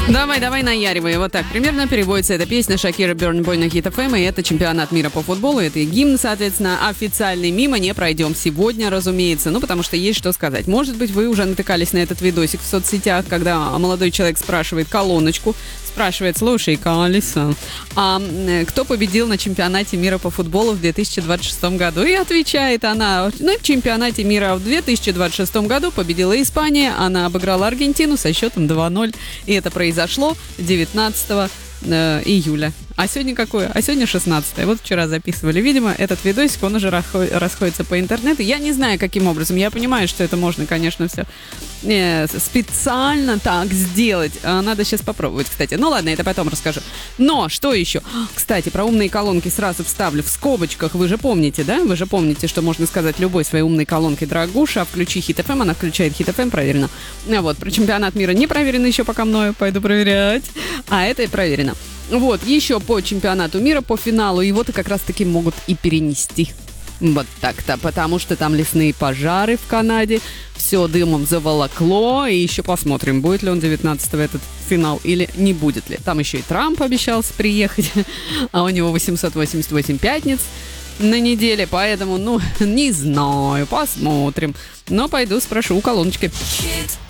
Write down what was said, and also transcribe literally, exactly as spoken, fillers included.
Давай, давай, наяривай. Вот так примерно переводится эта песня Шакира Burna Boy на Hit эф эм. И это чемпионат мира по футболу. Это и гимн, соответственно, официальный. Мимо не пройдем сегодня, разумеется. Ну, потому что есть что сказать. Может быть, вы уже натыкались на этот видосик в соцсетях, когда молодой человек спрашивает колоночку, спрашивает: слушай-ка, Алиса, а кто победил на чемпионате мира по футболу в две тысячи двадцать шестом году? И отвечает она: ну, в чемпионате мира в две тысячи двадцать шестом году победила Испания. Она обыграла Аргентину со счетом два ноль. И это произошло девятнадцатого июля. А сегодня какое? А сегодня шестнадцатое. Вот вчера записывали. Видимо, этот видосик, он уже расходится по интернету. Я не знаю, каким образом. Я понимаю, что это можно, конечно, все э, специально так сделать. Надо сейчас попробовать, кстати. Ну ладно, это потом расскажу. Но что еще? Кстати, про умные колонки сразу вставлю в скобочках. Вы же помните, да? Вы же помните, что можно сказать любой своей умной колонкой: дорогуша, включи Hit эф эм. Она включает Hit эф эм, проверено. Вот, про чемпионат мира не проверено еще пока мною. Пойду проверять. А это и проверено. Вот, еще по чемпионату мира, по финалу, его-то как раз-таки могут и перенести. Вот так-то, потому что там лесные пожары в Канаде, все дымом заволокло, и еще посмотрим, будет ли он девятнадцатого этот финал или не будет ли. Там еще и Трамп обещался приехать, а у него восемьсот восемьдесят восемь пятниц на неделе, поэтому, ну, не знаю, посмотрим. Но пойду спрошу у колоночки.